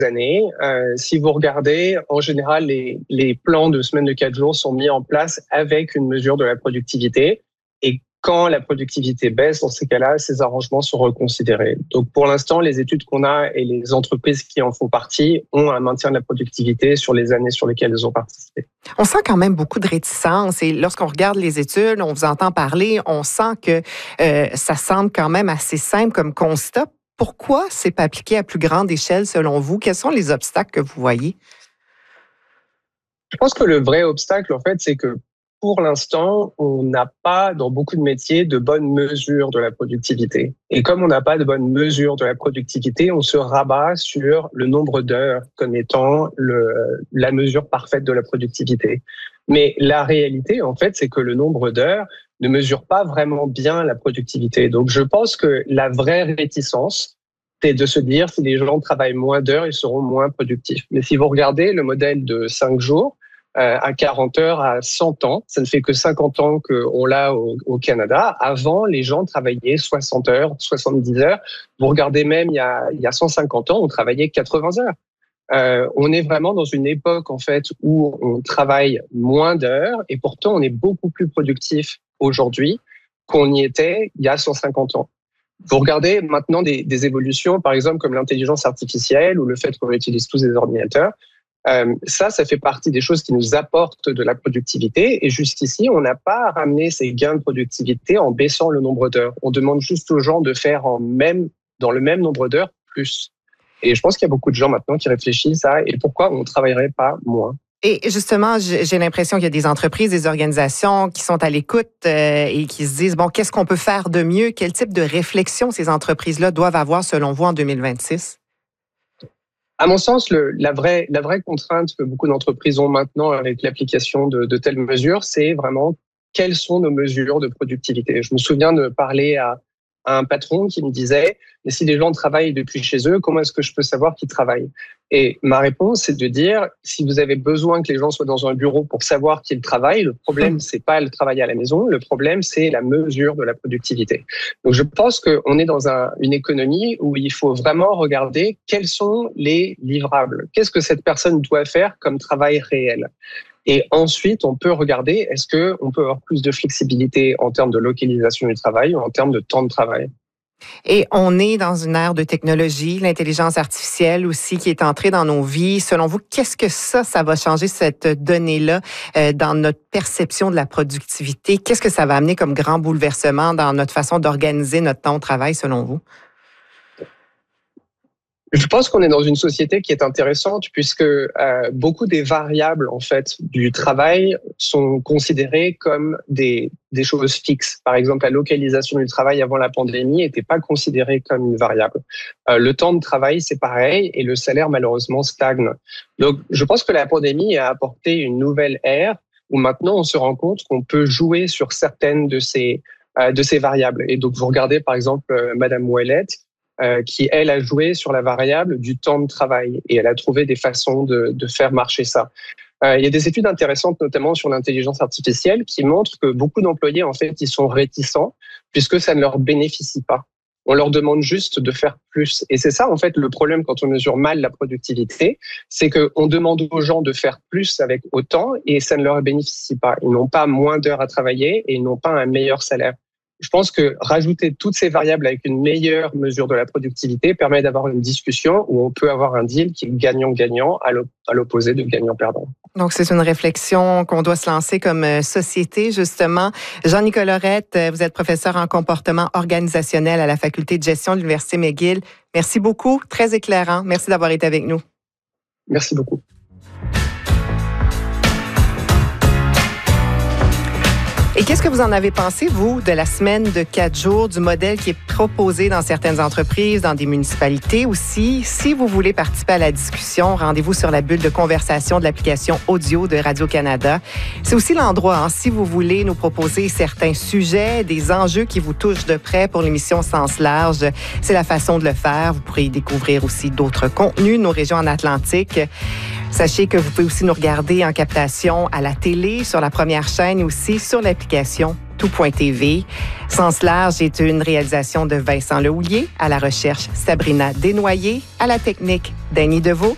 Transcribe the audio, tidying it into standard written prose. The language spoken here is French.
années. Si vous regardez, en général, les plans de semaine de 4 jours sont mis en place avec une mesure de la productivité. Et quand la productivité baisse, dans ces cas-là, ces arrangements sont reconsidérés. Donc, pour l'instant, les études qu'on a et les entreprises qui en font partie ont un maintien de la productivité sur les années sur lesquelles elles ont participé. On sent quand même beaucoup de réticence et lorsqu'on regarde les études, on vous entend parler, on sent que ça semble quand même assez simple comme constat. Pourquoi c'est pas appliqué à plus grande échelle selon vous? Quels sont les obstacles que vous voyez? Je pense que le vrai obstacle, en fait, c'est que pour l'instant, on n'a pas, dans beaucoup de métiers, de bonnes mesures de la productivité. Et comme on n'a pas de bonnes mesures de la productivité, on se rabat sur le nombre d'heures comme étant la mesure parfaite de la productivité. Mais la réalité, en fait, c'est que le nombre d'heures ne mesure pas vraiment bien la productivité. Donc, je pense que la vraie réticence, c'est de se dire si les gens travaillent moins d'heures, ils seront moins productifs. Mais si vous regardez le modèle de 5 jours, à 40 heures, à 100 ans. Ça ne fait que 50 ans qu'on l'a au Canada. Avant, les gens travaillaient 60 heures, 70 heures. Vous regardez même, il y a 150 ans, on travaillait 80 heures. On est vraiment dans une époque, en fait, où on travaille moins d'heures et pourtant on est beaucoup plus productif aujourd'hui qu'on y était il y a 150 ans. Vous regardez maintenant des évolutions, par exemple, comme l'intelligence artificielle ou le fait qu'on utilise tous des ordinateurs. Ça fait partie des choses qui nous apportent de la productivité. Et jusqu'ici, on n'a pas ramené ces gains de productivité en baissant le nombre d'heures. On demande juste aux gens de faire dans le même nombre d'heures plus. Et je pense qu'il y a beaucoup de gens maintenant qui réfléchissent à et pourquoi on ne travaillerait pas moins. Et justement, j'ai l'impression qu'il y a des entreprises, des organisations qui sont à l'écoute et qui se disent, bon, qu'est-ce qu'on peut faire de mieux? Quel type de réflexion ces entreprises-là doivent avoir selon vous en 2026? À mon sens, la vraie contrainte que beaucoup d'entreprises ont maintenant avec l'application de telles mesures, c'est vraiment quelles sont nos mesures de productivité. Je me souviens de parler à un patron qui me disait « Mais si les gens travaillent depuis chez eux, comment est-ce que je peux savoir qu'ils travaillent ?» Et ma réponse, c'est de dire « Si vous avez besoin que les gens soient dans un bureau pour savoir qu'ils travaillent, le problème, c'est pas le travail à la maison, le problème, c'est la mesure de la productivité. » Donc, je pense qu'on est dans une économie où il faut vraiment regarder quels sont les livrables. Qu'est-ce que cette personne doit faire comme travail réel ? Et ensuite, on peut regarder, est-ce qu'on peut avoir plus de flexibilité en termes de localisation du travail ou en termes de temps de travail? Et on est dans une ère de technologie, l'intelligence artificielle aussi qui est entrée dans nos vies. Selon vous, qu'est-ce que ça va changer cette donnée-là dans notre perception de la productivité? Qu'est-ce que ça va amener comme grand bouleversement dans notre façon d'organiser notre temps de travail, selon vous? Je pense qu'on est dans une société qui est intéressante puisque beaucoup des variables en fait du travail sont considérées comme des choses fixes. Par exemple, la localisation du travail avant la pandémie n'était pas considérée comme une variable. Le temps de travail, c'est pareil et le salaire malheureusement stagne. Donc, je pense que la pandémie a apporté une nouvelle ère où maintenant on se rend compte qu'on peut jouer sur certaines de ces variables. Et donc, vous regardez par exemple Madame Ouellette, qui, elle, a joué sur la variable du temps de travail et elle a trouvé des façons de faire marcher ça. Il y a des études intéressantes, notamment sur l'intelligence artificielle, qui montrent que beaucoup d'employés, en fait, ils sont réticents puisque ça ne leur bénéficie pas. On leur demande juste de faire plus. Et c'est ça, en fait, le problème quand on mesure mal la productivité, c'est qu'on demande aux gens de faire plus avec autant et ça ne leur bénéficie pas. Ils n'ont pas moins d'heures à travailler et ils n'ont pas un meilleur salaire. Je pense que rajouter toutes ces variables avec une meilleure mesure de la productivité permet d'avoir une discussion où on peut avoir un deal qui est gagnant-gagnant à l'opposé de gagnant-perdant. Donc, c'est une réflexion qu'on doit se lancer comme société, justement. Jean-Nicolas Rett, vous êtes professeur en comportement organisationnel à la Faculté de gestion de l'Université McGill. Merci beaucoup, très éclairant. Merci d'avoir été avec nous. Merci beaucoup. Et qu'est-ce que vous en avez pensé, vous, de la semaine de 4 jours, du modèle qui est proposé dans certaines entreprises, dans des municipalités aussi? Si vous voulez participer à la discussion, rendez-vous sur la bulle de conversation de l'application audio de Radio-Canada. C'est aussi l'endroit, si vous voulez nous proposer certains sujets, des enjeux qui vous touchent de près pour l'émission Sens large. C'est la façon de le faire. Vous pourrez y découvrir aussi d'autres contenus de nos régions en Atlantique. Sachez que vous pouvez aussi nous regarder en captation à la télé, sur la première chaîne et aussi sur l'application tout.tv. Sens large est une réalisation de Vincent Lehouillier, à la recherche Sabrina Desnoyers, à la technique Danny Deveau.